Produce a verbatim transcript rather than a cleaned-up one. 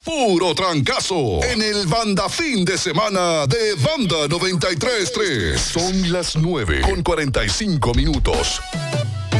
Puro trancazo en el Banda Fin de Semana de Banda noventa y tres punto tres. Son las nueve con cuarenta y cinco minutos.